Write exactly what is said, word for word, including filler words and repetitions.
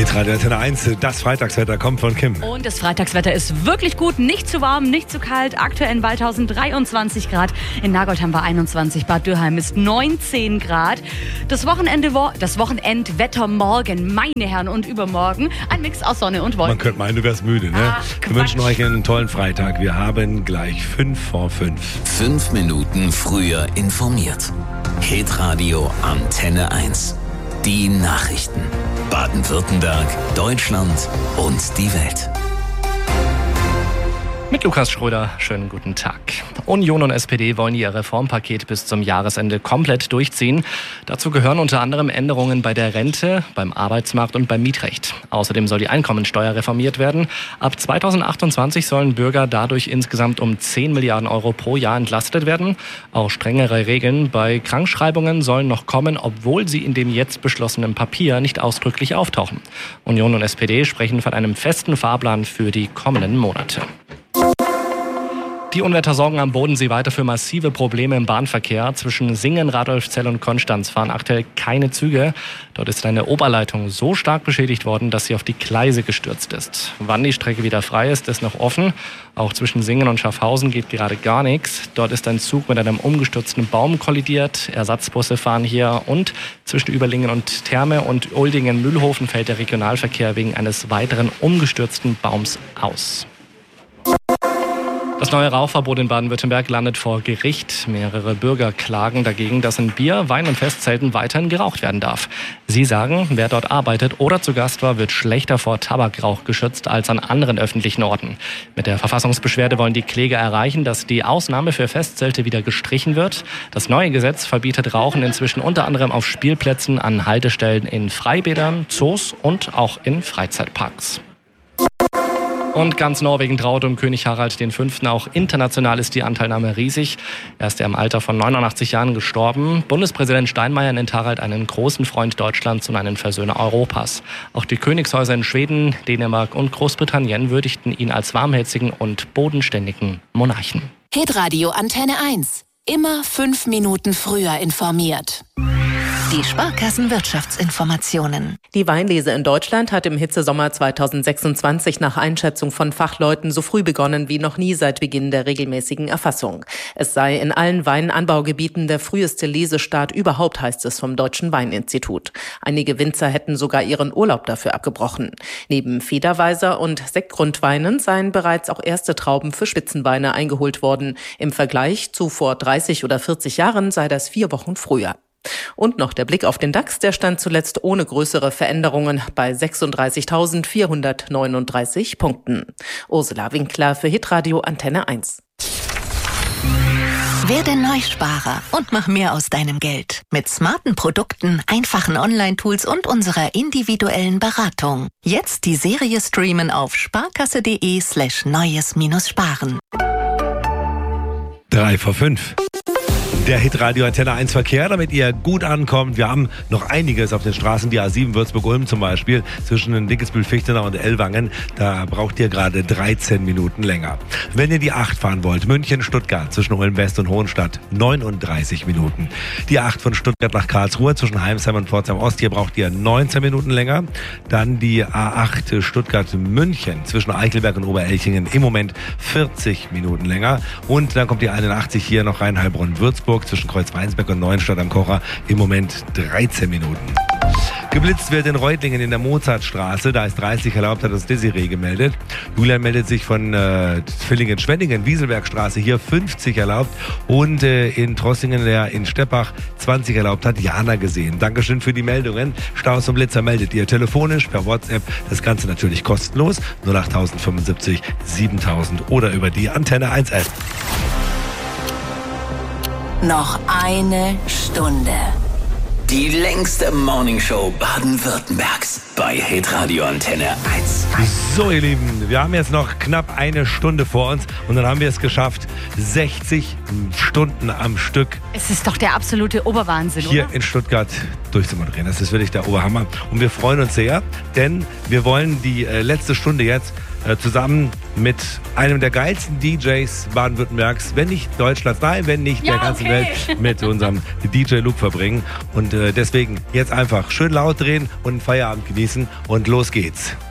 Hitradio Antenne eins, das Freitagswetter kommt von Kim. Und das Freitagswetter ist wirklich gut, nicht zu warm, nicht zu kalt. Aktuell in Waldhausen dreiundzwanzig Grad, in Nagold haben wir einundzwanzig, Bad Dürheim ist neunzehn Grad. Das Wochenende, das Wochenendwetter morgen, meine Herren, und übermorgen ein Mix aus Sonne und Wolken. Man könnte meinen, du wärst müde, ne? Ach, wir wünschen euch einen tollen Freitag. Wir haben gleich fünf vor fünf. Fünf Minuten früher informiert. Hitradio Antenne eins. Die Nachrichten. Baden-Württemberg, Deutschland und die Welt. Mit Lukas Schröder, schönen guten Tag. Union und S P D wollen ihr Reformpaket bis zum Jahresende komplett durchziehen. Dazu gehören unter anderem Änderungen bei der Rente, beim Arbeitsmarkt und beim Mietrecht. Außerdem soll die Einkommensteuer reformiert werden. Ab zweitausendachtundzwanzig sollen Bürger dadurch insgesamt um zehn Milliarden Euro pro Jahr entlastet werden. Auch strengere Regeln bei Krankschreibungen sollen noch kommen, obwohl sie in dem jetzt beschlossenen Papier nicht ausdrücklich auftauchen. Union und S P D sprechen von einem festen Fahrplan für die kommenden Monate. Die Unwetter sorgen am Bodensee weiter für massive Probleme im Bahnverkehr. Zwischen Singen, Radolfzell und Konstanz fahren aktuell keine Züge. Dort ist eine Oberleitung so stark beschädigt worden, dass sie auf die Gleise gestürzt ist. Wann die Strecke wieder frei ist, ist noch offen. Auch zwischen Singen und Schaffhausen geht gerade gar nichts. Dort ist ein Zug mit einem umgestürzten Baum kollidiert. Ersatzbusse fahren hier, und zwischen Überlingen und Therme und Uldingen-Mühlhofen fällt der Regionalverkehr wegen eines weiteren umgestürzten Baums aus. Das neue Rauchverbot in Baden-Württemberg landet vor Gericht. Mehrere Bürger klagen dagegen, dass in Bier-, Wein- und Festzelten weiterhin geraucht werden darf. Sie sagen, wer dort arbeitet oder zu Gast war, wird schlechter vor Tabakrauch geschützt als an anderen öffentlichen Orten. Mit der Verfassungsbeschwerde wollen die Kläger erreichen, dass die Ausnahme für Festzelte wieder gestrichen wird. Das neue Gesetz verbietet Rauchen inzwischen unter anderem auf Spielplätzen, an Haltestellen, in Freibädern, Zoos und auch in Freizeitparks. Und ganz Norwegen traut um König Harald der Fünfte. Auch international ist die Anteilnahme riesig. Er ist ja im Alter von neunundachtzig Jahren gestorben. Bundespräsident Steinmeier nennt Harald einen großen Freund Deutschlands und einen Versöhner Europas. Auch die Königshäuser in Schweden, Dänemark und Großbritannien würdigten ihn als warmherzigen und bodenständigen Monarchen. Hitradio Antenne eins. Immer fünf Minuten früher informiert. Die Sparkassen-Wirtschaftsinformationen. Die Weinlese in Deutschland hat im Hitzesommer zweitausendsechsundzwanzig nach Einschätzung von Fachleuten so früh begonnen wie noch nie seit Beginn der regelmäßigen Erfassung. Es sei in allen Weinanbaugebieten der früheste Lesestart überhaupt, heißt es vom Deutschen Weininstitut. Einige Winzer hätten sogar ihren Urlaub dafür abgebrochen. Neben Federweiser und Sektgrundweinen seien bereits auch erste Trauben für Spitzenweine eingeholt worden. Im Vergleich zu vor dreißig oder vierzig Jahren sei das vier Wochen früher. Und noch der Blick auf den DAX, der stand zuletzt ohne größere Veränderungen bei sechsunddreißigtausendvierhundertneununddreißig Punkten. Ursula Winkler für Hitradio Antenne eins. Werde Neusparer und mach mehr aus deinem Geld. Mit smarten Produkten, einfachen Online-Tools und unserer individuellen Beratung. Jetzt die Serie streamen auf sparkasse.de slash neues minus sparen. Drei vor fünf. Der Hitradio Antenne eins Verkehr, damit ihr gut ankommt. Wir haben noch einiges auf den Straßen, die A sieben Würzburg-Ulm zum Beispiel, zwischen Dickesbühl-Fichtenau und Ellwangen. Da braucht ihr gerade dreizehn Minuten länger. Wenn ihr die acht fahren wollt, München-Stuttgart zwischen Ulm-West und Hohenstadt, neununddreißig Minuten. Die acht von Stuttgart nach Karlsruhe zwischen Heimsheim und Pforzheim-Ost, hier braucht ihr neunzehn Minuten länger. Dann die A acht Stuttgart-München zwischen Eichelberg und Oberelchingen, im Moment vierzig Minuten länger. Und dann kommt die einundachtzig hier noch Rhein-Heilbronn-Würzburg zwischen Kreuzweinsberg und Neuenstadt am Kocher, im Moment dreizehn Minuten. Geblitzt wird in Reutlingen in der Mozartstraße, da ist dreißig erlaubt, hat uns Desiree gemeldet. Julian meldet sich von äh, Villingen-Schwenningen, Wieselbergstraße, hier fünfzig erlaubt. Und äh, in Trossingen, der in Steppach zwanzig erlaubt, hat Jana gesehen. Dankeschön für die Meldungen. Staus und Blitzer meldet ihr telefonisch, per WhatsApp, das Ganze natürlich kostenlos, null acht fünfundsiebzig siebentausend oder über die Antenne eins App. Noch eine Stunde. Die längste Morningshow Baden-Württembergs bei Hitradio Antenne eins. So, ihr Lieben, wir haben jetzt noch knapp eine Stunde vor uns und dann haben wir es geschafft, sechzig Stunden am Stück. Es ist doch der absolute Oberwahnsinn, hier oder? in Stuttgart durchzumoderieren. Das ist wirklich der Oberhammer. Und wir freuen uns sehr, denn wir wollen die äh, letzte Stunde jetzt äh, zusammen mit einem der geilsten D Js Baden-Württembergs, wenn nicht Deutschlands, nein, wenn nicht Ja, der ganzen okay. Welt, mit unserem D J Luke verbringen. Und äh, deswegen jetzt einfach schön laut drehen und einen Feierabend genießen und los geht's.